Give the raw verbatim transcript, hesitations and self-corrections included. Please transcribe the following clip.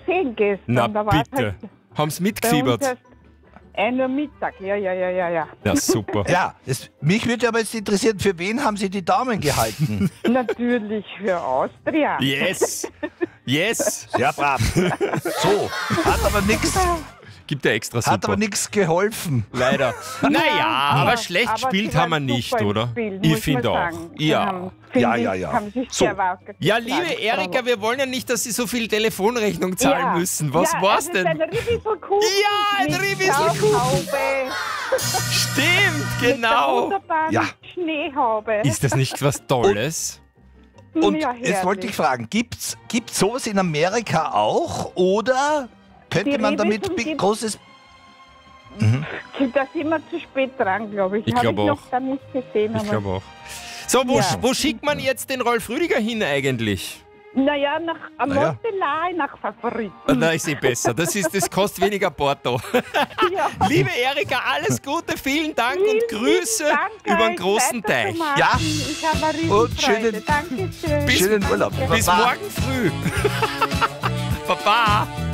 gesehen gestern. Na da war bitte. Halt Haben sie bei uns mitgefiebert? erst ein Uhr Mittag. Ja, ja, ja, ja, ja. Ja, super. Ja, es, mich würde aber jetzt interessieren, für wen haben Sie die Daumen gehalten? Natürlich für Austria. Yes! Yes! Sehr brav. So, hat aber nichts Gibt ja extra super. hat aber nichts geholfen. Leider. Naja, aber, aber- schlecht aber gespielt sie haben wir waren nicht, super im oder? Spiel, Ich muss finde man auch. sagen. Ja. Sie haben, finde Ja, ich, ja, ja. Haben sich So. sehr wacker Ja, geschlagen. liebe Erika, wir wollen ja nicht, dass Sie so viel Telefonrechnung zahlen Ja. müssen. Was ja, war's es denn? Ist ein Rieselkuchen. Ja, ein mit Rieselkuchen. Schauhaube, Stimmt, Mit der genau. wunderbaren Ja. Schneehaube. Ist das nicht was Tolles? Und ja, jetzt wollte ich herrlich. fragen, gibt's gibt's sowas in Amerika auch oder könnte Die man damit Rehwürfel bi- gibt's- großes Da sind wir zu spät dran, glaube ich. Ich Habe glaube ich auch. noch gar nicht gesehen. Ich aber- glaube auch. So, wo, Ja. sch- wo schickt man jetzt den Rolf Rüdiger hin eigentlich? Naja, nach Naja. Amontelei, nach Favoriten. Na, ist eh besser. Das, ist, das kostet weniger Porto. Ja. Liebe Erika, alles Gute, vielen Dank Vielen, und Grüße vielen Dank über den euch. großen Teich. Weiterzumachen. Ja. Ich habe eine Und Riesenfreude. schönen- Dankeschön. schönen Urlaub. Bis Baba. morgen früh. Baba.